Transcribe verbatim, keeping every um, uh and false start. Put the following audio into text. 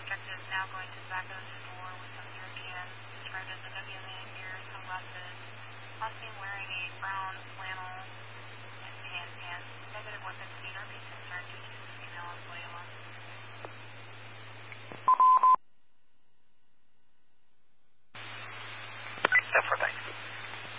objective now going to the back of the store with some beer cans, described as a W M A beer, sunglasses, last seen wearing a brown flannel and tan pants, negative